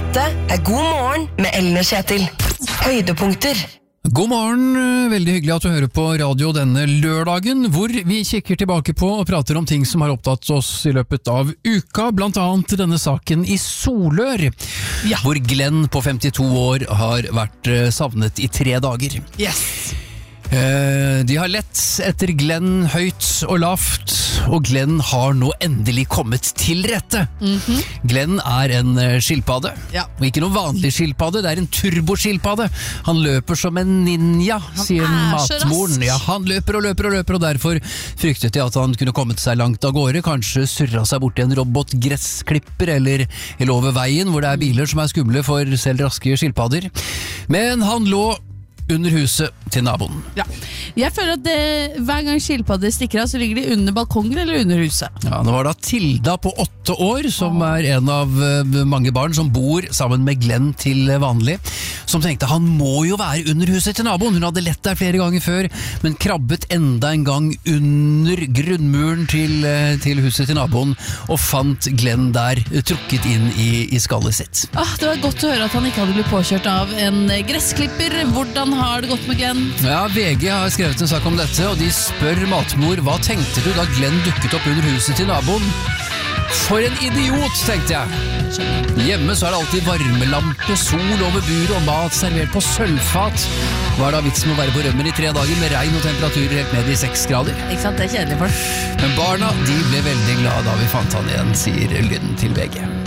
Dette God morgen med Ellen og Kjetil. Høydepunkter. God morgen, veldig hyggelig at du hører på radio denne lørdagen, hvor vi kikker tilbake på og prater om ting som har opptatt oss i løpet av uka, blant annet denne saken i Solør, hvor Glenn på 52 år har vært savnet i 3 dager. Yes! De har lett etter Glenn høyt og lavt, og Glenn har nå endelig kommet til rette. Glenn er en skilpadde, og ikke noen vanlig skilpadde, det er en turboskilpadde. Han løper som en ninja, sier matmoren. Ja, han løper og løper og løper, og derfor fryktet de at han kunne kommet seg langt av gårde, kanskje surra seg bort i en robotgressklipper eller over veien, hvor det er biler som er skumle for selv raske skilpadder. Men han lå under huset til naboen. Ja. Jeg føler at hver gang skilpadder stikker av, så ligger de under balkonger eller under huset. Ja, det var da Tilda på 8 år, som er en av mange barn som bor sammen med Glenn til vanlig, som tenkte han må jo være under huset til naboen. Hun hadde lett der flere ganger før, men krabbet enda en gang under grunnmuren til huset til naboen, og fant Glenn der trukket inn i skallet sitt. Det var godt å høre at han ikke hadde blitt påkjørt av en gressklipper. Hvordan har det gått med Glenn? Ja, VG har skrevet en sak om dette, og de spør matmor, hva tenkte du da Glenn dukket opp under huset til naboen? For en idiot, tenkte jeg. Hjemme så er det alltid varmelampe, sol over buret og mat servert på sølvfat. Hva er da vitsen med å være på rømmen i 3 dager med regn og temperaturer helt ned i 6 grader? Ikke sant, det er kjedelig for. Men barna, de ble veldig glade da vi fant han igjen, sier Lynn til VG.